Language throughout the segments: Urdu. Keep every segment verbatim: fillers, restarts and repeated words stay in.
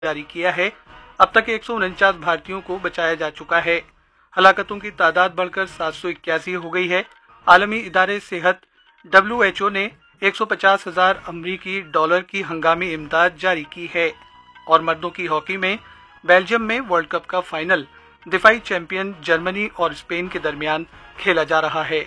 जारी किया है। अब तक एक सौ उनचास भारतीयों को बचाया जा चुका है। हलाकतों की तादाद बढ़कर सात सौ इक्यासी हो गई है। आलमी इदारे सेहत डब्ल्यू एच ओ ने एक सौ पचास हजार अमरीकी डॉलर की हंगामी इमदाद जारी की है। और मर्दों की हॉकी में बेल्जियम में वर्ल्ड कप का फाइनल दिफाई चैंपियन जर्मनी और स्पेन के दरमियान खेला जा रहा है।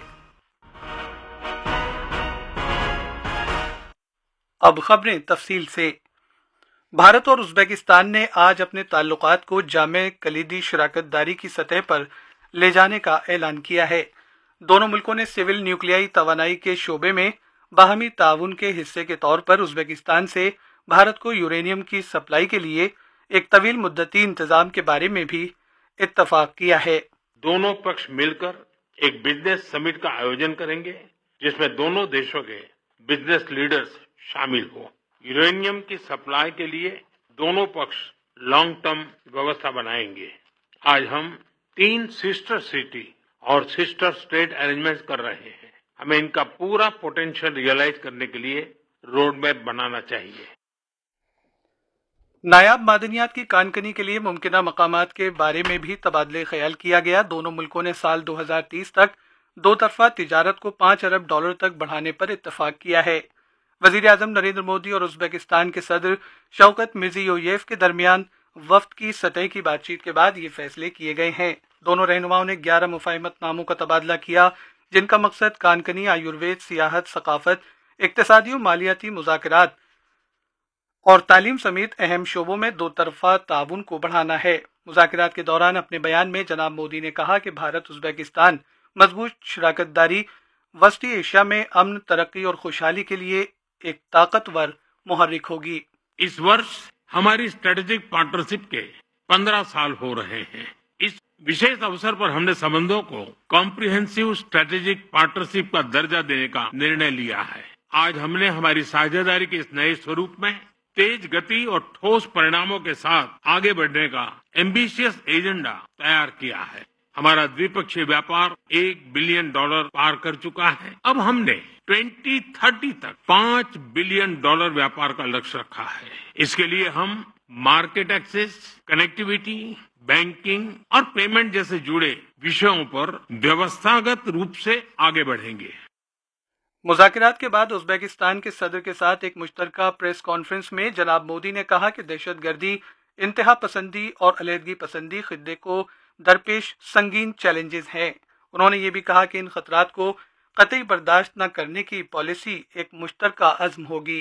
अब खबरें तफसील से। भारत और उज़्बेकिस्तान ने आज अपने ताल्लुकात को जामे कलीदी शराकतदारी की सतह पर ले जाने का ऐलान किया है। दोनों मुल्कों ने सिविल न्यूक्लियाई तवानाई के शोबे में बाहमी ताउन के हिस्से के तौर पर उज़्बेकिस्तान से भारत को यूरेनियम की सप्लाई के लिए एक तवील मुद्दती इंतजाम के बारे में भी इत्तफाक किया है। दोनों पक्ष मिलकर एक बिजनेस समिट का आयोजन करेंगे जिसमें दोनों देशों के बिजनेस लीडर्स शामिल हो। यूरेनियम की सप्लाई के लिए दोनों पक्ष लॉन्ग टर्म व्यवस्था बनाएंगे। आज हम तीन सिस्टर सिटी और सिस्टर स्टेट अरेंजमेंट कर रहे हैं। हमें इनका पूरा पोटेंशियल रियलाइज करने के लिए रोड मैप बनाना चाहिए। नायाब मादनियात की कानकनी के लिए मुमकिना मकामात के बारे में भी तबादले ख्याल किया गया। दोनों मुल्कों ने साल दो हजार तीस तक दो तरफा तिजारत को पाँच अरब डॉलर तक बढ़ाने पर इत्तफाक किया है। वजीर आजम नरेंद्र मोदी और उज़्बेकिस्तान के सदर शौकत मिर्जियोयेव के दरमियान वफ्द की सतह की बातचीत के बाद ये फैसले किए गए हैं। दोनों रहनुमाओं ने ग्यारह मुफाहिमतनामों का तबादला किया जिनका मकसद कानकनी, आयुर्वेद, सियाहत, सकाफत, इक्तिसादी और मालियाती मुज़ाकरात और तालीम समेत अहम शोबों में दो तरफा ताउन को बढ़ाना है। मुज़ाकरात के दौरान अपने बयान में जनाब मोदी ने कहा कि भारत उज़्बेकिस्तान मजबूत शराकतदारी वस्ती एशिया में अमन, तरक्की और खुशहाली के लिए एक ताकतवर मुहर्रिक होगी। इस वर्ष हमारी स्ट्रेटेजिक पार्टनरशिप के पंद्रह साल हो रहे हैं। इस विशेष अवसर पर हमने संबंधों को कॉम्प्रिहेंसिव स्ट्रेटेजिक पार्टनरशिप का दर्जा देने का निर्णय लिया है। आज हमने हमारी साझेदारी के इस नए स्वरूप में तेज गति और ठोस परिणामों के साथ आगे बढ़ने का एम्बिशियस एजेंडा तैयार किया है। हमारा द्विपक्षीय व्यापार एक बिलियन डॉलर पार कर चुका है। अब हमने ट्वेंटी थर्टी तक पांच बिलियन डॉलर व्यापार का लक्ष्य रखा है। इसके लिए हम मार्केट एक्सेस, कनेक्टिविटी, बैंकिंग और पेमेंट जैसे जुड़े विषयों पर व्यवस्थागत रूप से आगे बढ़ेंगे। मुज़ाकरात के बाद उज़्बेकिस्तान के सदर के साथ एक मुश्तरका प्रेस कॉन्फ्रेंस में जनाब मोदी ने कहा कि दहशतगर्दी, इंतहा पसंदी और अलहदगी पसंदी खित्ते को दरपेश संगीन चैलेंजेस हैं। उन्होंने ये भी कहा कि इन खतरात को कतई बर्दाश्त न करने की पॉलिसी एक मुश्तरका अज़्म होगी।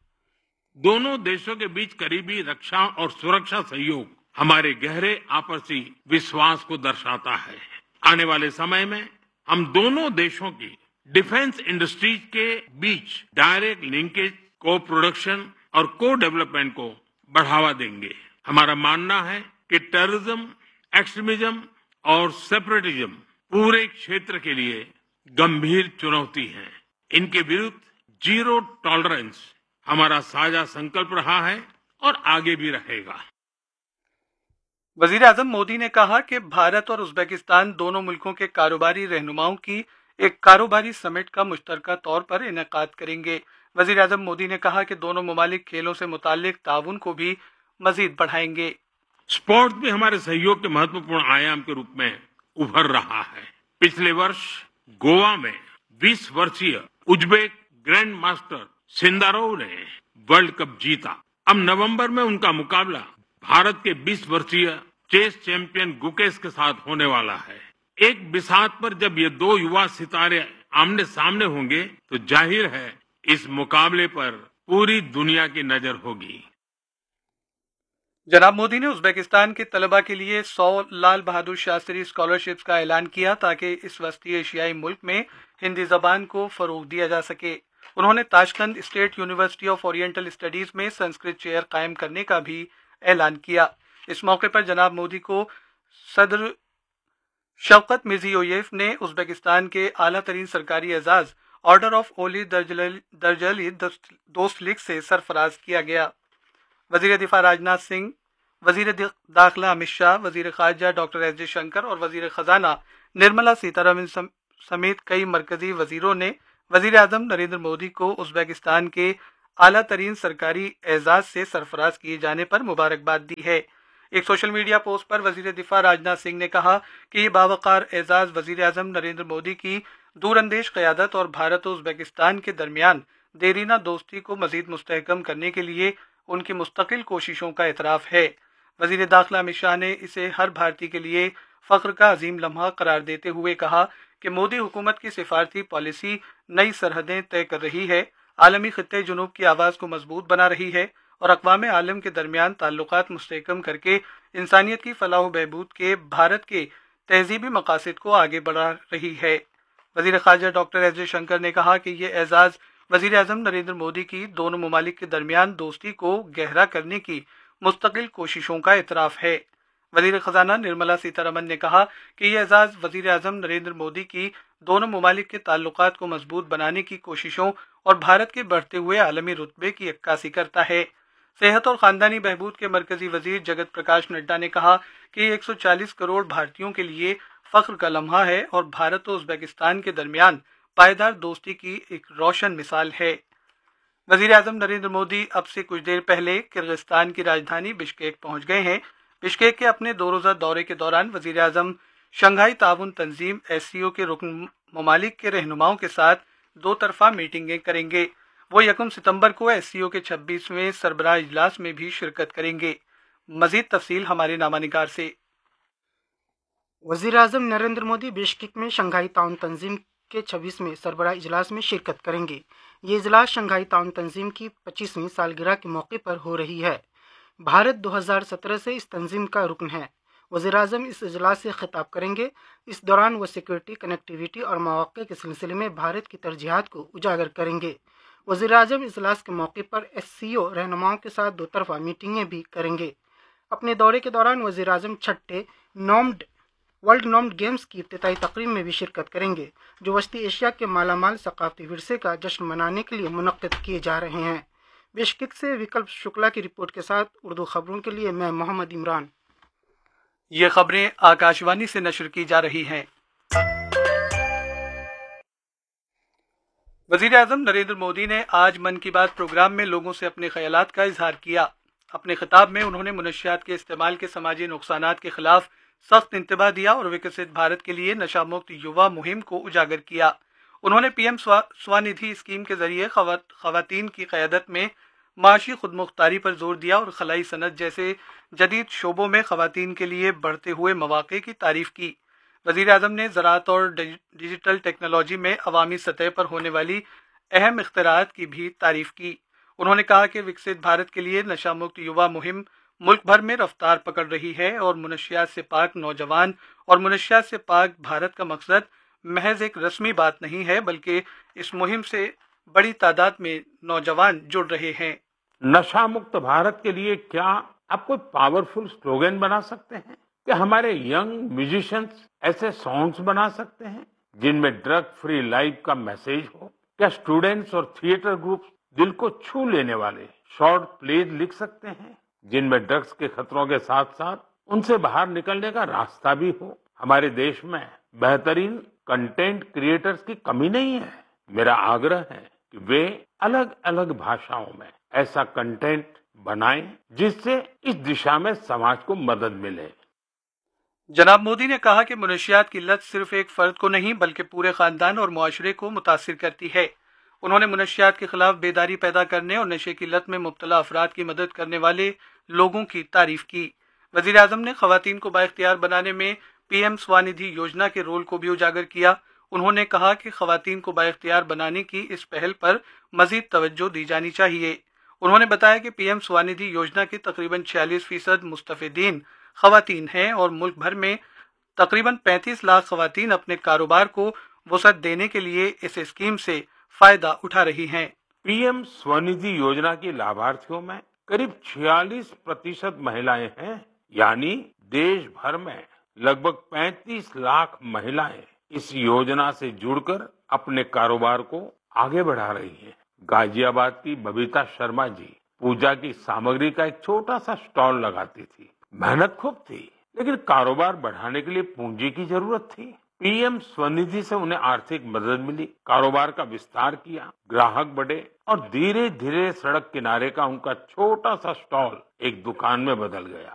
दोनों देशों के बीच करीबी रक्षा और सुरक्षा सहयोग हमारे गहरे आपसी विश्वास को दर्शाता है। आने वाले समय में हम दोनों देशों की डिफेंस इंडस्ट्रीज के बीच डायरेक्ट लिंकेज, को प्रोडक्शन और को डेवलपमेंट को बढ़ावा देंगे। हमारा मानना है कि टेररिज्म, एक्सट्रीमिज्म और सेपरेटिज्म पूरे क्षेत्र के लिए गंभीर चुनौती है। इनके विरुद्ध जीरो टॉलरेंस हमारा साझा संकल्प रहा है और आगे भी रहेगा। वजीर आजम मोदी ने कहा कि भारत और उज़्बेकिस्तान दोनों मुल्कों के कारोबारी रहनुमाओं की एक कारोबारी समिट का मुश्तरका तौर पर इनेकाद करेंगे। वजीर आजम मोदी ने कहा कि दोनों ममालिक खेलों से मुताल्लिक ताउन को भी मजीद बढ़ाएंगे। स्पोर्ट्स भी हमारे सहयोग के महत्वपूर्ण आयाम के रूप में उभर रहा है। पिछले वर्ष गोवा में बीस वर्षीय उज्बेक ग्रैंड मास्टर सिंदारोव ने वर्ल्ड कप जीता। अब नवंबर में उनका मुकाबला भारत के बीस वर्षीय चेस चैंपियन गुकेश के साथ होने वाला है। एक बिसात पर जब ये दो युवा सितारे आमने सामने होंगे तो जाहिर है इस मुकाबले पर पूरी दुनिया की नजर होगी। जनाब मोदी ने उज़्बेकिस्तान के तलबा के लिए सौ लाल बहादुर शास्त्री स्कॉलरशिप्स का ऐलान किया ताकि इस वस्ती एशियाई मुल्क में हिंदी जबान को फरोग दिया जा सके। उन्होंने Tashkent state university of oriental studies में संस्कृत चेयर कायम करने का भी ऐलान किया। इस मौके पर जनाब मोदी को सदर शौकत मिर्जियोयेव ने उज़्बेकिस्तान के आला तरीन सरकारी एजाज ऑर्डर ऑफ ओली दर्जली दोस्त लीग से सरफराज किया गया। वजीर दिफा राजनाथ सिंह, वजीर दाखिला अमित शाह, वजीर खारजा डॉक्टर एस जयशंकर और वजीर खजाना निर्मला सीतारमन समेत कई मरकजी वजीरों ने वजीर आजम नरेंद्र मोदी को उज़्बेकिस्तान के اعلیٰ ترین سرکاری اعزاز سے سرفراز کیے جانے پر مبارکباد دی ہے۔ ایک سوشل میڈیا پوسٹ پر وزیر دفاع راجناتھ سنگھ نے کہا کہ یہ باوقار اعزاز وزیر اعظم نریندر مودی کی دور اندیش قیادت اور بھارت و ازبکستان کے درمیان دیرینہ دوستی کو مزید مستحکم کرنے کے لیے ان کی مستقل کوششوں کا اعتراف ہے۔ وزیر داخلہ امت شاہ نے اسے ہر بھارتی کے لیے فخر کا عظیم لمحہ قرار دیتے ہوئے کہا کہ مودی حکومت کی سفارتی پالیسی نئی سرحدیں طے کر رہی ہے، عالمی خطے جنوب کی آواز کو مضبوط بنا رہی ہے اور اقوام عالم کے درمیان تعلقات مستحکم کر کے انسانیت کی فلاح و بہبود کے بھارت کے تہذیبی مقاصد کو آگے بڑھا رہی ہے۔ وزیر خارجہ ڈاکٹر ایس جے شنکر نے کہا کہ یہ اعزاز وزیر اعظم نریندر مودی کی دونوں ممالک کے درمیان دوستی کو گہرا کرنے کی مستقل کوششوں کا اعتراف ہے۔ وزیر خزانہ نرملا سیتا رمن نے کہا کہ یہ اعزاز وزیر اعظم نریندر مودی کی دونوں ممالک کے تعلقات کو مضبوط بنانے کی کوششوں اور بھارت کے بڑھتے ہوئے عالمی رتبے کی عکاسی کرتا ہے۔ صحت اور خاندانی بہبود کے مرکزی وزیر جگت پرکاش نڈا نے کہا کہ یہ ایک سو چالیس کروڑ بھارتیوں کے لیے فخر کا لمحہ ہے اور بھارت و ازبکستان کے درمیان پائیدار دوستی کی ایک روشن مثال ہے۔ وزیر اعظم نریندر مودی اب سے کچھ دیر پہلے کرغزستان کی راجدھانی بشکیک پہنچ گئے ہیں۔ بشکیک کے اپنے دو روزہ دورے کے دوران وزیر اعظم شنگھائی تعاون تنظیم ایس سی او کے رکن ممالک کے رہنماؤں کے ساتھ دو طرفہ میٹنگیں کریں گے۔ وہ یکم ستمبر کو ایس سی او کے چھبیسویں سربراہ اجلاس میں بھی شرکت کریں گے۔ مزید تفصیل ہمارے نامہ نگار سے۔ وزیر اعظم نریندر مودی بشکیک میں شنگھائی تعاون تنظیم کے چھبیسویں سربراہ اجلاس میں شرکت کریں گے۔ یہ اجلاس شنگھائی تعاون تنظیم کی پچیسویں سالگرہ کے موقع پر ہو رہی ہے۔ بھارت دو ہزار سترہ سے اس تنظیم کا رکن ہے۔ وزیر اعظم اس اجلاس سے خطاب کریں گے۔ اس دوران وہ سیکورٹی، کنیکٹیویٹی اور مواقع کے سلسلے میں بھارت کی ترجیحات کو اجاگر کریں گے۔ وزیر اعظم اجلاس کے موقع پر ایس سی او رہنماؤں کے ساتھ دو طرفہ میٹنگیں بھی کریں گے۔ اپنے دورے کے دوران وزیر اعظم چھٹے نومڈ ورلڈ نومڈ گیمز کی افتتاحی تقریب میں بھی شرکت کریں گے، جو وسطی ایشیا کے مالا مال ثقافتی ورثے کا جشن منانے کے لیے منعقد کیے جا رہے ہیں۔ بشکیک سے وکلپ شکلا کی رپورٹ کے ساتھ اردو خبروں کے لیے میں محمد عمران۔ یہ خبریں آکاشوانی سے نشر کی جا رہی ہیں۔ وزیر اعظم نریندر مودی نے آج من کی بات پروگرام میں لوگوں سے اپنے خیالات کا اظہار کیا۔ اپنے خطاب میں انہوں نے منشیات کے استعمال کے سماجی نقصانات کے خلاف سخت انتباہ دیا اور وکست بھارت کے لیے نشہ مکت یووا مہم کو اجاگر کیا۔ انہوں نے پی ایم سوانidھی اسکیم کے ذریعے خواتین کی قیادت میں معاشی خود مختاری پر زور دیا اور خلائی صنعت جیسے جدید شعبوں میں خواتین کے لیے بڑھتے ہوئے مواقع کی تعریف کی۔ وزیر اعظم نے زراعت اور ڈیجیٹل ٹیکنالوجی میں عوامی سطح پر ہونے والی اہم اختراعات کی بھی تعریف کی۔ انہوں نے کہا کہ وکست بھارت کے لیے نشہ مکت یووا مہم ملک بھر میں رفتار پکڑ رہی ہے اور منشیات سے پاک نوجوان اور منشیات سے پاک بھارت کا مقصد محض ایک رسمی بات نہیں ہے، بلکہ اس مہم سے بڑی تعداد میں نوجوان جڑ رہے ہیں۔ نشہ مکت بھارت کے لیے کیا آپ کوئی پاورفل سلوگن بنا سکتے ہیں؟ کیا ہمارے ینگ میوزیشنز ایسے سانگز بنا سکتے ہیں جن میں ڈرگ فری لائف کا میسج ہو؟ کیا اسٹوڈنٹس اور تھیٹر گروپس دل کو چھو لینے والے شارٹ پلیز لکھ سکتے ہیں جن میں ڈرگز کے خطروں کے ساتھ ساتھ ان سے باہر نکلنے کا راستہ بھی ہو؟ ہمارے دیش میں بہترین کنٹینٹ کریٹرز کی کمی نہیں ہے۔ میرا آگرہ ہے کہ وہ الگ الگ بھاشاؤں میں ایسا کنٹینٹ بنائیں جس سے اس دشا میں سماج کو مدد ملے۔ جناب مودی نے کہا کہ منشیات کی لت صرف ایک فرد کو نہیں بلکہ پورے خاندان اور معاشرے کو متاثر کرتی ہے۔ انہوں نے منشیات کے خلاف بیداری پیدا کرنے اور نشے کی لت میں مبتلا افراد کی مدد کرنے والے لوگوں کی تعریف کی۔ وزیر اعظم نے خواتین کو بااختیار بنانے میں پی ایم سوانidھی یوجنا کے رول کو بھی اجاگر کیا۔ انہوں نے کہا کہ خواتین کو بااختیار بنانے کی اس پہل پر مزید توجہ دی جانی چاہیے۔ انہوں نے بتایا کہ پی ایم سوانidھی یوجنا کے تقریباً چھیالیس فیصد مستفیدین خواتین ہیں اور ملک بھر میں تقریباً پینتیس لاکھ خواتین اپنے کاروبار کو وسعت دینے کے لیے اس اسکیم سے فائدہ اٹھا رہی ہیں۔ پی ایم سوانidھی یوجنا کی لابھارتھیوں میں قریب چھیالیس پرتیشت مہیلائیں ہیں، یعنی دیش بھر میں لگ بھگ پینتیس لاکھ مہیلائیں اس یوجنا سے جڑ کر اپنے کاروبار کو آگے بڑھا رہی ہیں۔ غازی آباد کی ببیتا شرما جی پوجا کی سامگری کا ایک چھوٹا سا سٹال لگاتی تھی۔ محنت خوب تھی لیکن کاروبار بڑھانے کے لیے پونجی کی ضرورت تھی۔ پی ایم سوانidھی سے انہیں آرتھک مدد ملی، کاروبار کا وستار کیا، گراہک بڑھے اور دھیرے دھیرے سڑک کنارے کا ان کا چھوٹا سا سٹال ایک دکان میں بدل گیا۔